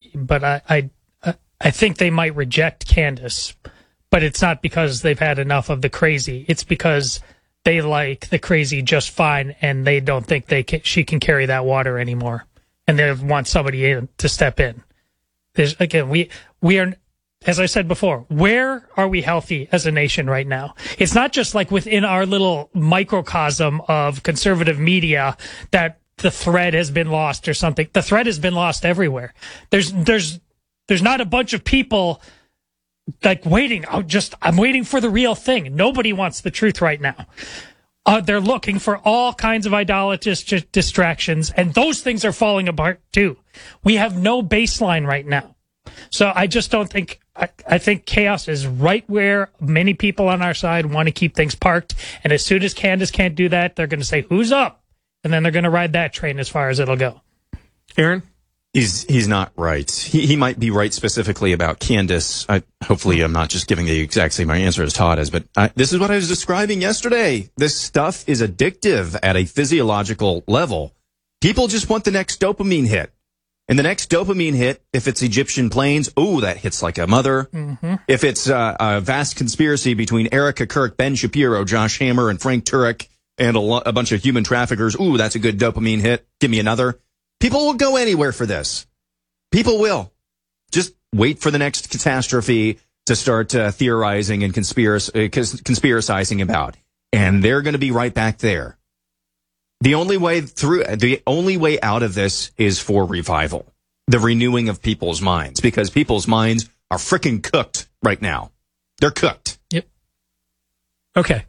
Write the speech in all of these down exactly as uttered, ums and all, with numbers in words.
but I, I, I think they might reject Candace, but it's not because they've had enough of the crazy. It's because they like the crazy just fine, and they don't think they can, she can carry that water anymore, and they want somebody in to step in. There's, again, we we are, as I said before, where are we healthy as a nation right now? It's not just like within our little microcosm of conservative media that the thread has been lost or something. The thread has been lost everywhere. There's there's there's not a bunch of people like waiting. Oh, just I'm waiting for the real thing. Nobody wants the truth right now. Uh, they're looking for all kinds of idolatrous distractions, and those things are falling apart too. We have no baseline right now. So I just don't think, I, I think chaos is right where many people on our side want to keep things parked. And as soon as Candace can't do that, they're going to say, who's up? And then they're going to ride that train as far as it'll go. Aaron? He's he's not right. He he might be right specifically about Candace. I, hopefully I'm not just giving the exact same answer as Todd is, but I, this is what I was describing yesterday. This stuff is addictive at a physiological level. People just want the next dopamine hit. And the next dopamine hit, if it's Egyptian planes, ooh, that hits like a mother. Mm-hmm. If it's uh, a vast conspiracy between Erica Kirk, Ben Shapiro, Josh Hammer, and Frank Turek, and a, lo- a bunch of human traffickers, ooh, that's a good dopamine hit. Give me another. People will go anywhere for this. People will. Just wait for the next catastrophe to start uh, theorizing and conspirac- uh, cons- conspiracizing about. And they're going to be right back there. The only way through, the only way out of this is for revival. The renewing of people's minds. Because people's minds are freaking cooked right now. They're cooked. Yep. Okay.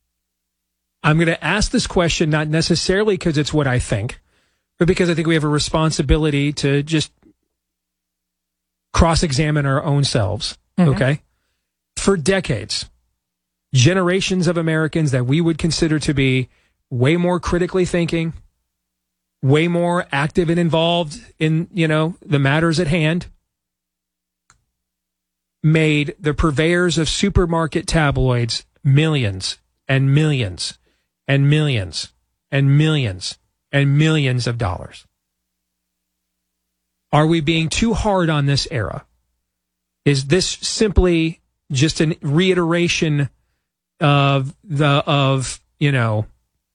I'm going to ask this question not necessarily because it's what I think, but because I think we have a responsibility to just cross-examine our own selves, mm-hmm. okay? For decades, generations of Americans that we would consider to be way more critically thinking, way more active and involved in, you know, the matters at hand, made the purveyors of supermarket tabloids millions and millions and millions and millions and millions of dollars. Are we being too hard on this era? Is this simply just a reiteration of the of you know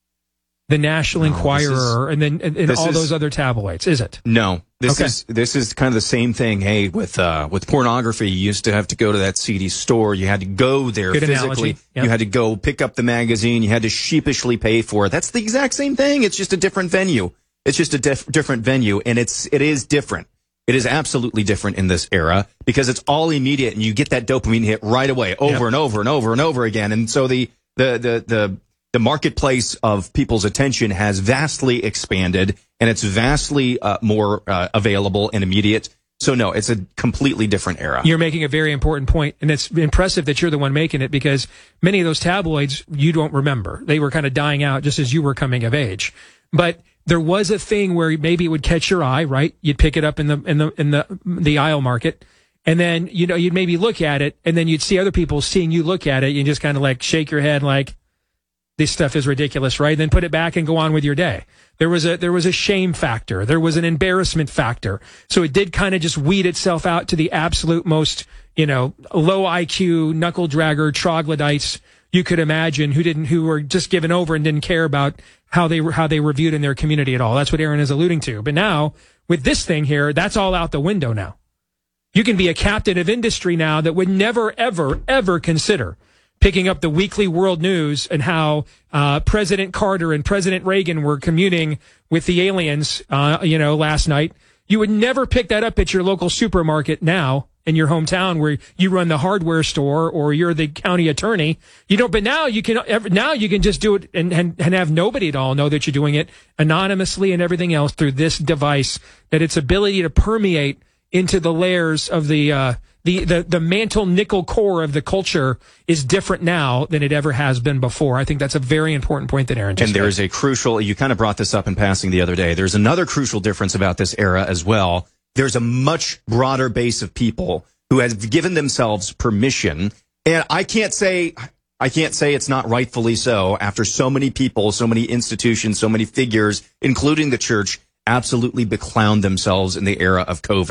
the National no, Enquirer is, and then and, and all is, those other tabloids? Is it? No. This okay. is this is kind of the same thing. Hey, with uh, with pornography, you used to have to go to that seedy store. You had to go there Good physically. Yep. You had to go pick up the magazine. You had to sheepishly pay for it. That's the exact same thing. It's just a different venue. It's just a diff- different venue, and it's it is different. It is absolutely different in this era because it's all immediate, and you get that dopamine hit right away, over yep. and over and over and over again. And so the the the the the marketplace of people's attention has vastly expanded, and it's vastly uh, more uh, available and immediate. So no, it's a completely different era. You're making a very important point, and it's impressive that you're the one making it because many of those tabloids you don't remember. They were kind of dying out just as you were coming of age. But there was a thing where maybe it would catch your eye, right? You'd pick it up in the in the in the the aisle market, and then you know you'd maybe look at it, and then you'd see other people seeing you look at it, and just kind of like shake your head like, this stuff is ridiculous, right? Then put it back and go on with your day. There was a there was a shame factor. There was an embarrassment factor. So it did kind of just weed itself out to the absolute most, you know, low I Q, knuckle dragger, troglodytes you could imagine who didn't who were just given over and didn't care about how they were how they were viewed in their community at all. That's what Aaron is alluding to. But now with this thing here, that's all out the window now. You can be a captain of industry now that would never, ever, ever consider picking up the weekly world news and how uh, President Carter and President Reagan were communing with the aliens, uh, you know, last night. You would never pick that up at your local supermarket now in your hometown where you run the hardware store or you're the county attorney. You don't, but now you can, now you can just do it and, and, and have nobody at all know that you're doing it anonymously and everything else through this device, that its ability to permeate into the layers of the, uh, the, the, the mantle nickel core of the culture is different now than it ever has been before. I think that's a very important point that Aaron just And there made. is a crucial, you kind of brought this up in passing the other day. There's another crucial difference about this era as well. There's a much broader base of people who have given themselves permission. And I can't say, I can't say it's not rightfully so after so many people, so many institutions, so many figures, including the church, absolutely beclowned themselves in the era of COVID.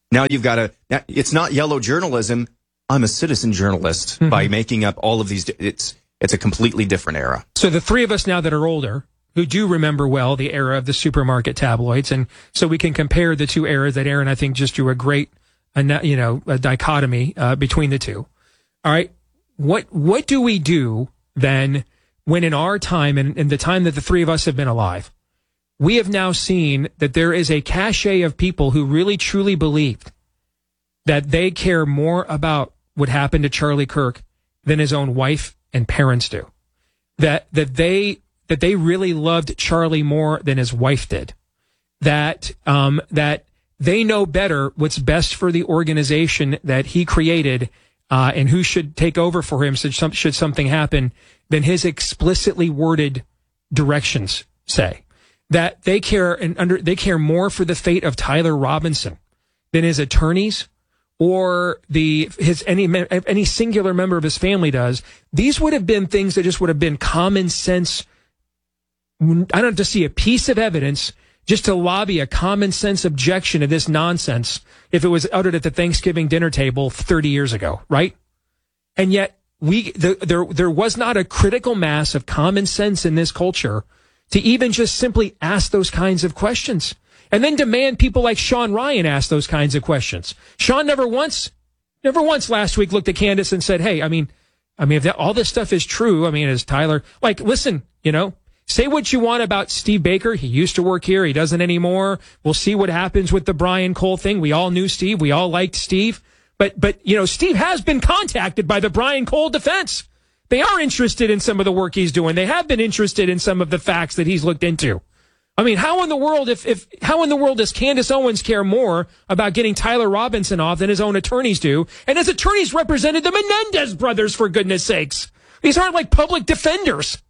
Now you've got to, it's not yellow journalism. I'm a citizen journalist mm-hmm. by making up all of these. It's, it's a completely different era. So the three of us now that are older, who do remember well the era of the supermarket tabloids, and so we can compare the two eras that Aaron, I think, just drew a great, you know, a dichotomy uh, between the two. All right. What, what do we do then when in our time and in the time that the three of us have been alive, we have now seen that there is a cachet of people who really truly believed that they care more about what happened to Charlie Kirk than his own wife and parents do. That, that they, that they really loved Charlie more than his wife did. That, um, that they know better what's best for the organization that he created, uh, and who should take over for him should, some, should something happen than his explicitly worded directions say. That they care and under, they care more for the fate of Tyler Robinson than his attorneys or the, his, any, any singular member of his family does. These would have been things that just would have been common sense. I don't have to see a piece of evidence just to lobby a common sense objection to this nonsense if it was uttered at the Thanksgiving dinner table thirty years ago, right? And yet we, the, there, there was not a critical mass of common sense in this culture to even just simply ask those kinds of questions and then demand people like Sean Ryan ask those kinds of questions. Sean never once, never once last week looked at Candace and said, hey, I mean, I mean, if that, all this stuff is true, I mean, is Tyler, like, listen, you know, say what you want about Steve Baker. He used to work here. He doesn't anymore. We'll see what happens with the Brian Cole thing. We all knew Steve. We all liked Steve. But, but, you know, Steve has been contacted by the Brian Cole defense. They are interested in some of the work he's doing. They have been interested in some of the facts that he's looked into. I mean, how in the world, if, if, how in the world does Candace Owens care more about getting Tyler Robinson off than his own attorneys do? And his attorneys represented the Menendez brothers, for goodness sakes. These aren't like public defenders.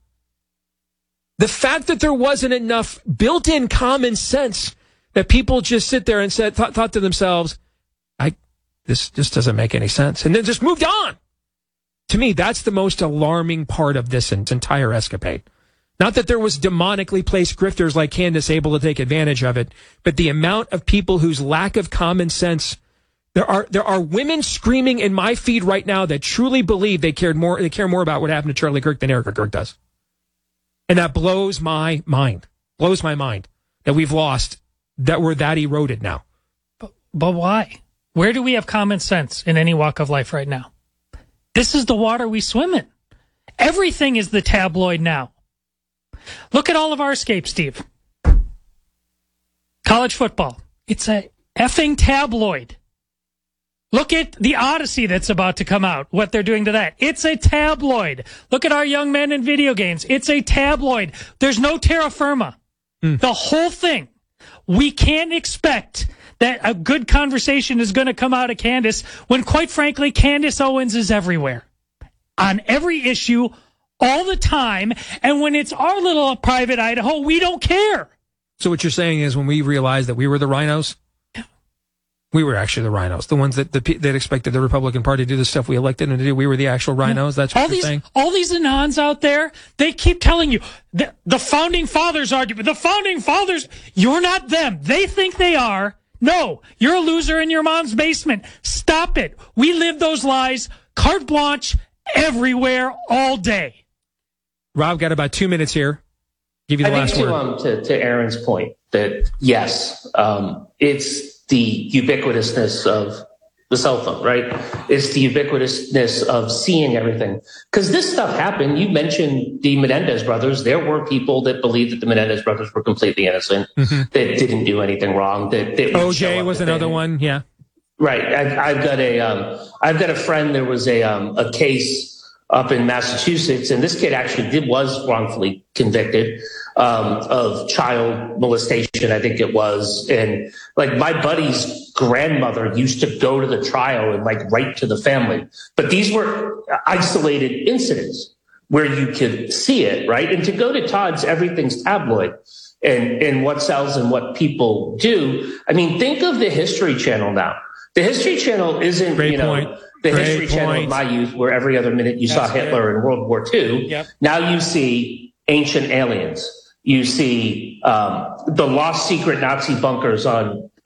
The fact that there wasn't enough built-in common sense that people just sit there and said, thought, thought to themselves, I, this just doesn't make any sense. And then just moved on. To me, that's the most alarming part of this entire escapade. Not that there was demonically placed grifters like Candace able to take advantage of it, but the amount of people whose lack of common sense. There are there are women screaming in my feed right now that truly believe they cared more they care more about what happened to Charlie Kirk than Erica Kirk does. And that blows my mind. Blows my mind that we've lost, that we're that eroded now. But, but why? Where do we have common sense in any walk of life right now? This is the water we swim in. Everything is the tabloid now. Look at all of our escapes, Steve. College football. It's a effing tabloid. Look at the Odyssey that's about to come out, what they're doing to that. It's a tabloid. Look at our young men in video games. It's a tabloid. There's no terra firma. Mm. The whole thing. We can't expect that a good conversation is going to come out of Candace when, quite frankly, Candace Owens is everywhere. On every issue, all the time. And when it's our little private Idaho, we don't care. So what you're saying is when we realized that we were the rhinos, we were actually the rhinos, the ones that the, that expected the Republican Party to do the stuff we elected them to do. We were the actual rhinos. That's what all you're these, saying. All these Anons out there, they keep telling you the, the founding fathers argument. The founding fathers, you're not them. They think they are. No, you're a loser in your mom's basement. Stop it. We live those lies, carte blanche, everywhere, all day. Rob, got about two minutes here. Give you the I last think word. To, um, to, to Aaron's point that yes, um, it's the ubiquitousness of the cell phone, right? It's the ubiquitousness of seeing everything. Because this stuff happened. You mentioned the Menendez brothers. There were people that believed that the Menendez brothers were completely innocent, mm-hmm. that didn't do anything wrong. That, that O J was another thing. One, yeah. Right. I've, I've got a, um, I've got a friend. There was a, um, a case up in Massachusetts, and this kid actually did was wrongfully convicted um, of child molestation, I think it was. And like my buddy's grandmother used to go to the trial and like write to the family. But these were isolated incidents where you could see it, right? And to go to Todd's everything's tabloid and, and what sells and what people do. I mean, think of the History Channel now. The History Channel isn't, Great you know, point. the Great History Channel point. of my youth, where every other minute you That's saw Hitler good. in World War Two. Yep. Now you see ancient aliens. You see um, the lost secret Nazi bunkers on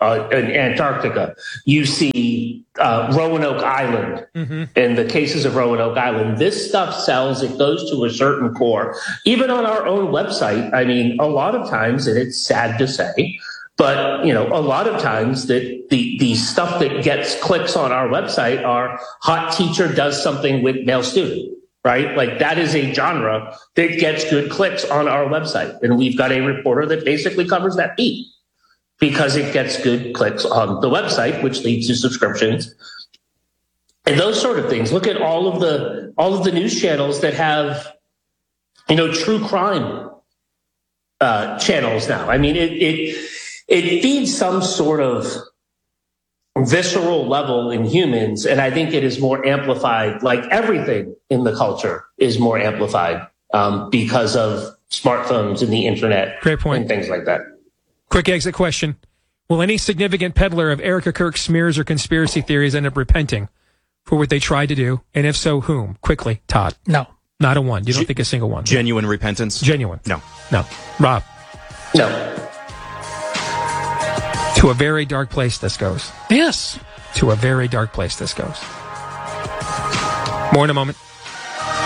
uh, in Antarctica. You see uh, Roanoke Island mm-hmm. in the cases of Roanoke Island. This stuff sells. It goes to a certain core. Even on our own website, I mean, a lot of times, and it's sad to say, but, you know, a lot of times that the, the stuff that gets clicks on our website are hot teacher does something with male student, right? Like that is a genre that gets good clicks on our website. And we've got a reporter that basically covers that beat because it gets good clicks on the website, which leads to subscriptions and those sort of things. Look at all of the, all of the news channels that have, you know, true crime uh, channels now. I mean, it, it, It feeds some sort of visceral level in humans, and I think it is more amplified, like everything in the culture is more amplified um, because of smartphones and the internet. Great point. And things like that. Quick exit question. Will any significant peddler of Erica Kirk smears or conspiracy theories end up repenting for what they tried to do? And if so, whom? Quickly, Todd. No. Not a one. You don't G- think a single one? Genuine repentance? Genuine. No. No. Rob? No. To a very dark place this goes. Yes. To a very dark place this goes. More in a moment.